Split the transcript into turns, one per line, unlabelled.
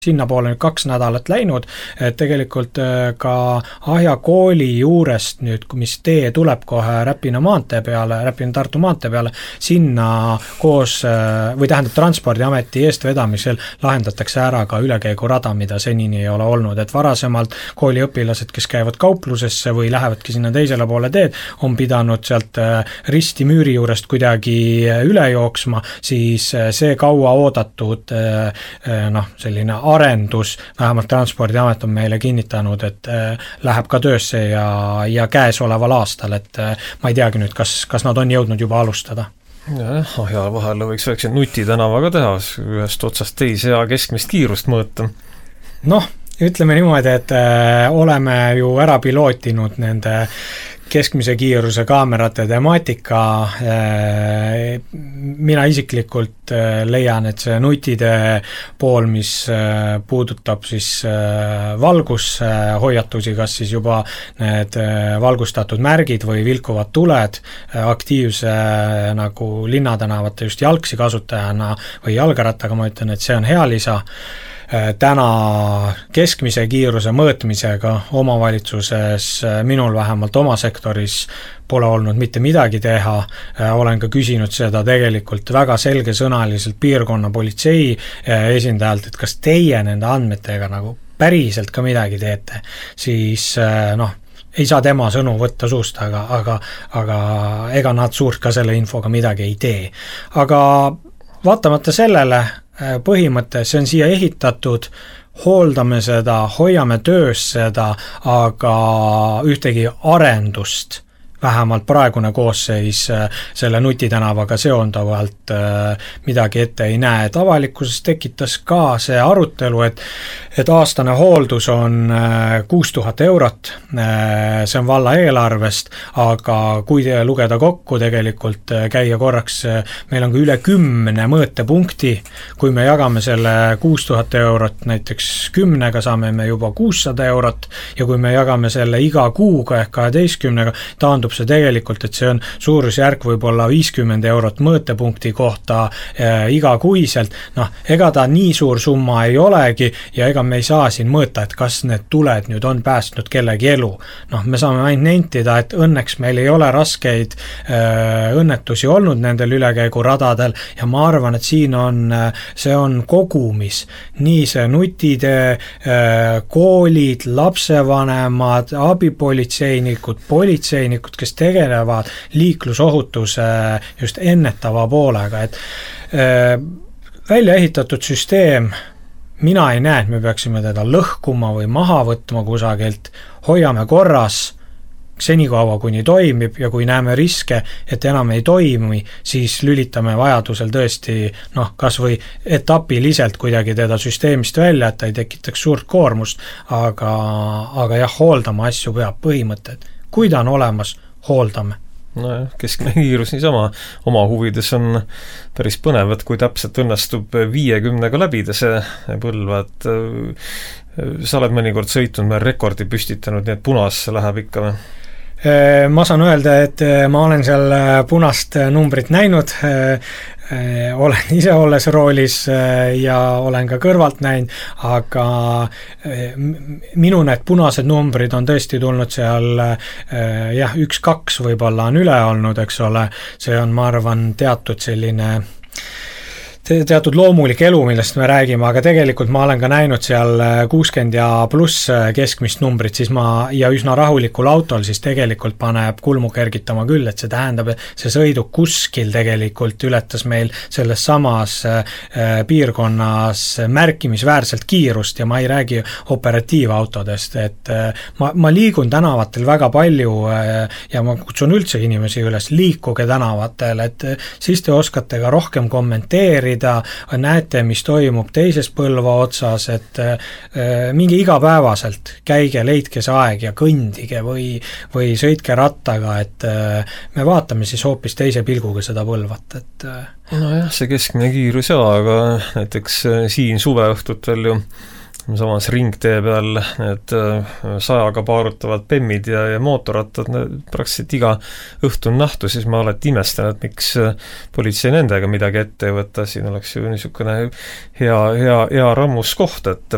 sinna poole nüüd 2 nädalat läinud, et tegelikult ka Ahja kooli juurest nüüd, mis tee tuleb kohe Räpina Tartu maantee peale, sinna koos või tähendab Transpordiameti eestvedamisel lahendatakse ära ka ülekäigurada, mida senini ei ole olnud, et varasemalt kooliõpilased, kes käivad kauplusesse või lähevadki sinna teisele poole teed, on pidanud sealt risti müüri juurest kuidagi üle jooksma, siis see kaua oodatud selline arendus, vähemalt Transpordiamet on meile kinnitanud, et läheb ka töösse ja käesoleval aastal, et ma ei teagi nüüd, kas nad on jõudnud juba alustada.
Ahja vahel võiks väikse nutitänavaga teha, ühest otsast teise ja keskmist kiirust mõõta.
Ütleme niimoodi, et oleme ju ära pilootinud nende keskmise kiiruse kaamerate temaatika. Mina isiklikult leian, et see nutide pool, mis puudutab siis valgushoiatusi, kas siis juba need valgustatud märgid või vilkuvad tuled aktiivse nagu linnatänavate just jalgsi kasutajana või jalgrattaga, ma ütlen, et see on hea lisa. Täna keskmise kiiruse mõõtmisega omavalitsuses, minul vähemalt oma sektoris pole olnud mitte midagi teha, olen ka küsinud seda tegelikult väga selgesõnaliselt piirkonna politsei esindajalt, et kas teie nende andmetega nagu päriselt ka midagi teete, siis ei saa tema sõnu võtta suust, aga ega nad suurt ka selle infoga midagi ei tee. Aga vaatamata sellele põhimõte, see on siia ehitatud, hooldame seda, hoiame töös seda, aga ühtegi arendust, vähemalt praegune koosseis selle nutitänavaga seondavalt midagi ette ei näe. Et avalikkuses tekitas ka see arutelu, et aastane hooldus on 6000 eurot, see on valla eelarvest, aga kui lugeda kokku tegelikult käia korraks, meil on ka üle 10 mõõtepunkti, kui me jagame selle 6000 eurot näiteks 10-ga, saame me juba 600 eurot ja kui me jagame selle iga kuuga ehk 12-ga, taandub see tegelikult, et see on suurusjärk võib-olla 50 eurot mõõtepunkti kohta iga kuiselt. Ega ta nii suur summa ei olegi ja ega me ei saa siin mõõta, et kas need tuled nüüd on päästnud kellegi elu. Me saame ainult nentida, et õnneks meil ei ole raskeid õnnetusi olnud nendel ülekäiguradadel ja ma arvan, et siin see on kogumis. Nii see nutide, koolid, lapsevanemad, abipolitseinikud, politseinikud, kes tegelevad liiklusohutuse just ennetava poolega, et välja ehitatud süsteem, mina ei näe, et me peaksime teda lõhkuma või maha võtma kusagilt, hoiame korras, senikaua kuni toimib ja kui näeme riske, et enam ei toimi, siis lülitame vajadusel tõesti, kas või etapiliselt kuidagi teda süsteemist välja, et ta ei tekitaks suurt koormust, aga jah, hooldama asju peab põhimõtted. Kui ta on olemas, hooldame.
Keskmine kiirus niisama oma huvides on päris põnev, et kui täpselt õnnestub 50-ga läbida see põlva, et sa oled mõnikord sõitnud, me rekordi püstitanud, nii et punasse läheb ikka või?
Ma saan öelda, et ma olen seal punast numbrit näinud, olen ise olles roolis ja olen ka kõrvalt näinud, aga minu need punased numbrid on tõesti tulnud seal 1-2 võib-olla on üle olnud, eks ole, see on, ma arvan, teatud loomulik elu, millest me räägime, aga tegelikult ma olen ka näinud seal 60 ja pluss keskmist numbrit, siis ja üsna rahulikul autol siis tegelikult paneb kulmu kergitama küll, et see tähendab, et see sõiduk kuskil tegelikult ületas meil selles samas piirkonnas märkimisväärselt kiirust ja ma ei räägi operatiivautodest, et ma liigun tänavatel väga palju ja ma kutsun üldse inimesi üles, liikuge tänavatel, et siis te oskate ka rohkem kommenteerida, näete, mis toimub teises põlva otsas, et mingi igapäevaselt käige, leidke see aeg ja kõndige või sõitke rattaga, et me vaatame siis hoopis teise pilguga seda põlvat.
See keskmine kiirus aga näiteks siin suveõhtutel ju samas ringtee peal need 100-ga paarutavad bemmid ja mootorrattad praktiliselt iga õhtu on nähtu, siis ma alati imestan, et miks politsei nendega midagi ette ei võtta, siin oleks ju niisugune hea rammus koht, et